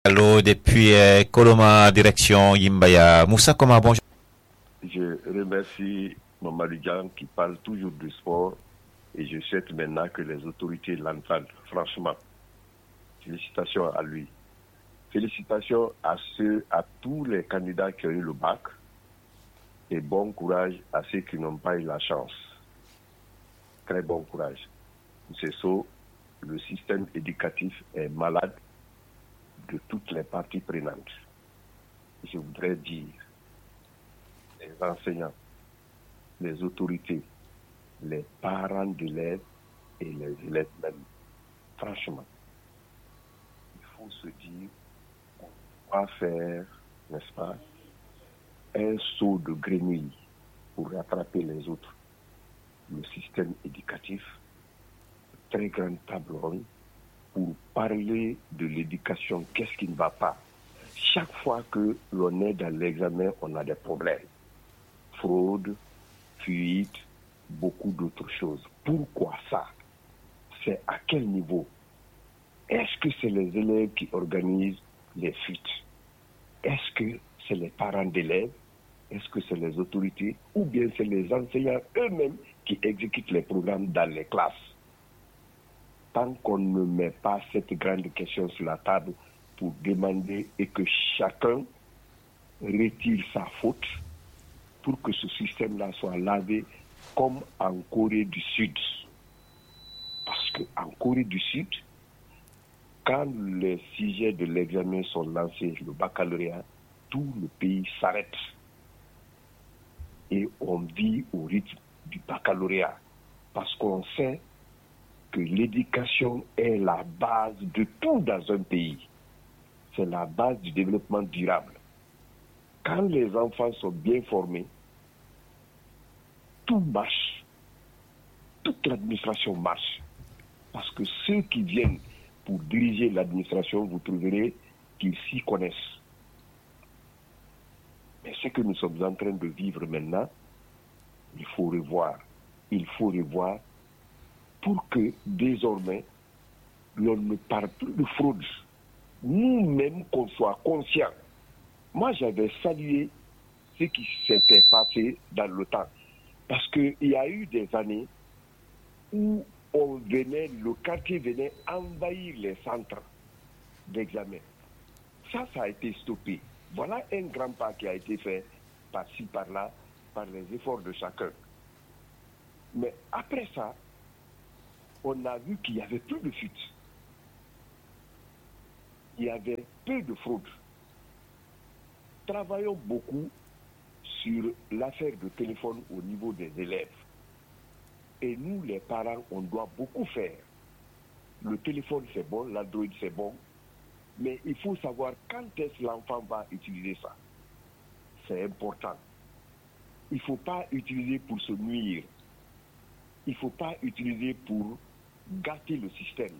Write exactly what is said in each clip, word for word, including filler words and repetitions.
Allô, depuis euh, Koloma, direction Yimbaya. Moussa Koma, bonjour. Je remercie Mamadou Dian qui parle toujours du sport et je souhaite maintenant que les autorités l'entendent. Franchement, félicitations à lui. Félicitations à ceux, à tous les candidats qui ont eu le bac et bon courage à ceux qui n'ont pas eu la chance. Très bon courage. C'est ça, le système éducatif est malade de toutes les parties prenantes. Je voudrais dire les enseignants, les autorités, les parents d'élèves et les élèves même. Franchement, il faut se dire qu'on va faire, n'est-ce pas, un saut de grenouille pour rattraper les autres. Le système éducatif, très grande table ronde, pour parler de l'éducation, qu'est-ce qui ne va pas. Chaque fois que l'on est dans l'examen, on a des problèmes. Fraude, fuite, beaucoup d'autres choses. Pourquoi ça? C'est à quel niveau? Est-ce que c'est les élèves qui organisent les fuites? Est-ce que c'est les parents d'élèves? Est-ce que c'est les autorités? Ou bien c'est les enseignants eux-mêmes qui exécutent les programmes dans les classes? Tant qu'on ne met pas cette grande question sur la table pour demander et que chacun retire sa faute pour que ce système-là soit lavé comme en Corée du Sud. Parce qu'en Corée du Sud, quand les sujets de l'examen sont lancés, le baccalauréat, tout le pays s'arrête. Et on vit au rythme du baccalauréat. Parce qu'on sait que l'éducation est la base de tout dans un pays. C'est la base du développement durable. Quand les enfants sont bien formés, tout marche. Toute l'administration marche. Parce que ceux qui viennent pour diriger l'administration, vous trouverez qu'ils s'y connaissent. Mais ce que nous sommes en train de vivre maintenant, il faut revoir. Il faut revoir pour que désormais, l'on ne parle plus de fraude. Nous-mêmes, qu'on soit conscients. Moi, j'avais salué ce qui s'était passé dans le temps. Parce qu'il y a eu des années où on venait, le quartier venait envahir les centres d'examen. Ça, ça a été stoppé. Voilà un grand pas qui a été fait par-ci, par-là, par les efforts de chacun. Mais après ça, on a vu qu'il n'y avait plus de fuite. Il y avait peu de fraude. Travaillons beaucoup sur l'affaire de téléphone au niveau des élèves. Et nous, les parents, on doit beaucoup faire. Le téléphone, c'est bon, l'Android, c'est bon. Mais il faut savoir quand est-ce que l'enfant va utiliser ça. C'est important. Il ne faut pas utiliser pour se nuire. Il ne faut pas utiliser pour gâter le système.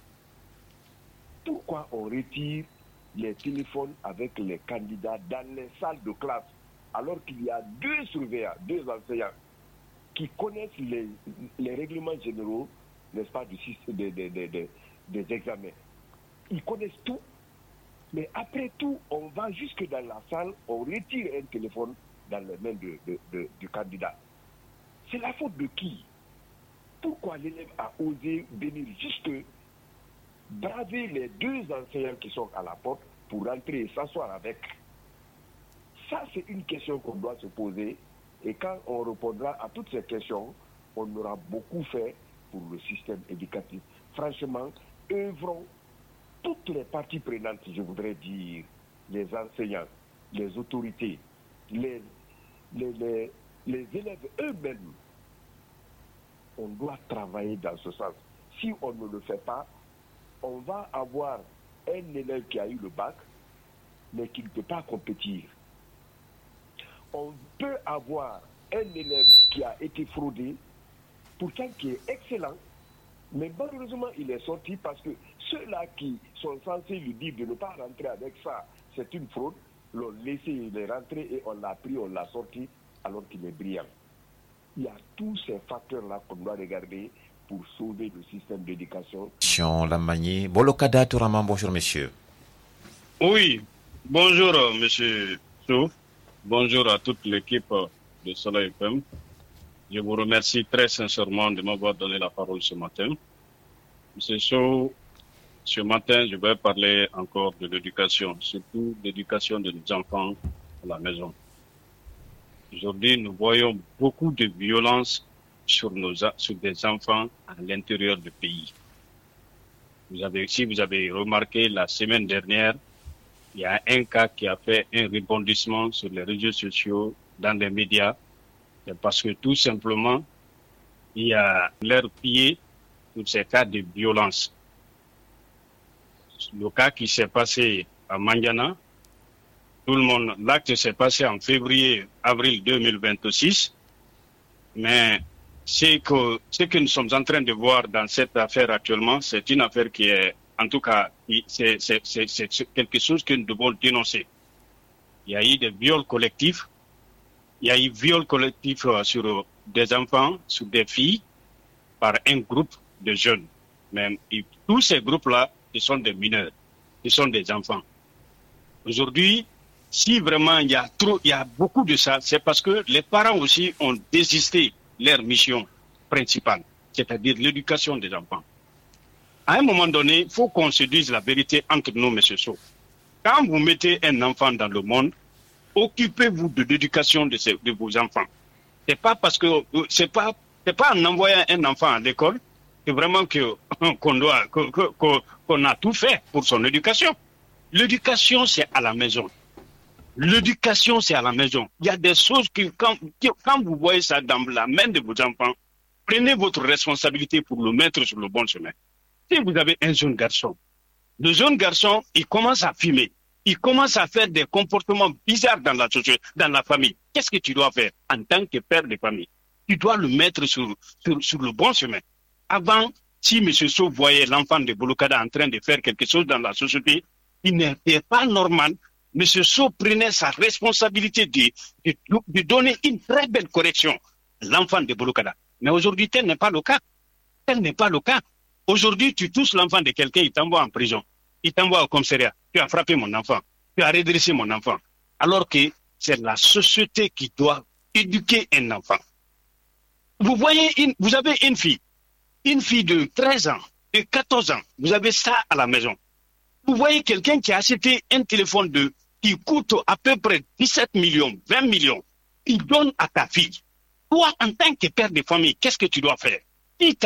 Pourquoi on retire les téléphones avec les candidats dans les salles de classe alors qu'il y a deux surveillants, deux enseignants qui connaissent les, les règlements généraux, n'est-ce pas, du système des, des, des, des, des examens. Ils connaissent tout, mais après tout, on va jusque dans la salle, on retire un téléphone dans les mains de, de, de, du candidat. C'est la faute de qui? Pourquoi l'élève a osé venir jusque braver les deux enseignants qui sont à la porte pour rentrer et s'asseoir avec? Ça, c'est une question qu'on doit se poser. Et quand on répondra à toutes ces questions, on aura beaucoup fait pour le système éducatif. Franchement, œuvrons toutes les parties prenantes, je voudrais dire, les enseignants, les autorités, les, les, les, les élèves eux-mêmes. On doit travailler dans ce sens. Si on ne le fait pas, on va avoir un élève qui a eu le bac, mais qui ne peut pas compétir. On peut avoir un élève qui a été fraudé, pourtant qui est excellent, mais malheureusement il est sorti parce que ceux-là qui sont censés lui dire de ne pas rentrer avec ça, c'est une fraude, l'ont laissé il est rentré et on l'a pris, on l'a sorti alors qu'il est brillant. Il y a tous ces facteurs-là qu'on doit regarder pour sauver le système d'éducation. Lamagné, Bolokada Touraman, bonjour monsieur. Oui, bonjour, euh, monsieur Souf. Bonjour à toute l'équipe euh, de Soleil F M. Je vous remercie très sincèrement de m'avoir donné la parole ce matin. Monsieur Souf, ce matin, je vais parler encore de l'éducation, surtout l'éducation de nos enfants à la maison. Aujourd'hui, nous voyons beaucoup de violence sur, nos, sur des enfants à l'intérieur du pays. Vous avez, si vous avez remarqué, la semaine dernière, il y a un cas qui a fait un rebondissement sur les réseaux sociaux, dans les médias, c'est parce que tout simplement, il y a leur pied tous ces cas de violence. Le cas qui s'est passé à Mandiana, tout le monde, l'acte s'est passé en février, avril deux mille vingt-six, mais ce que, ce que nous sommes en train de voir dans cette affaire actuellement, c'est une affaire qui est, en tout cas, c'est, c'est, c'est, c'est quelque chose que nous devons dénoncer. Il y a eu des viols collectifs, il y a eu viols collectifs sur des enfants, sur des filles, par un groupe de jeunes. Mais tous ces groupes-là, ce sont des mineurs, ce sont des enfants. Aujourd'hui, si vraiment il y a trop, il y a beaucoup de ça, c'est parce que les parents aussi ont désisté leur mission principale, c'est-à-dire l'éducation des enfants. À un moment donné, il faut qu'on se dise la vérité entre nous, M. Sow. Quand vous mettez un enfant dans le monde, occupez-vous de l'éducation de, ces, de vos enfants. C'est pas parce que c'est pas c'est pas en envoyant un enfant à l'école que vraiment que qu'on doit que, que, qu'on a tout fait pour son éducation. L'éducation, c'est à la maison. L'éducation, c'est à la maison. Il y a des choses que quand, quand vous voyez ça dans la main de vos enfants, prenez votre responsabilité pour le mettre sur le bon chemin. Si vous avez un jeune garçon, le jeune garçon, il commence à fumer, il commence à faire des comportements bizarres dans la société, dans la famille. Qu'est-ce que tu dois faire en tant que père de famille? Tu dois le mettre sur, sur, sur le bon chemin. Avant, si M. Sow voyait l'enfant de Bolokada en train de faire quelque chose dans la société, il n'était pas normal. M. Sow prenait sa responsabilité de, de, de donner une très belle correction à l'enfant de Bolokada. Mais aujourd'hui, tel n'est pas le cas. Tel n'est pas le cas. Aujourd'hui, tu touches l'enfant de quelqu'un, il t'envoie en prison. Il t'envoie au commissariat. Tu as frappé mon enfant. Tu as redressé mon enfant. Alors que c'est la société qui doit éduquer un enfant. Vous voyez, une, vous avez une fille, une fille de treize ans, de quatorze ans. Vous avez ça à la maison. Vous voyez quelqu'un qui a acheté un téléphone de, qui coûte à peu près dix-sept millions, vingt millions. Il donne à ta fille. Toi, en tant que père de famille, qu'est-ce que tu dois faire? Si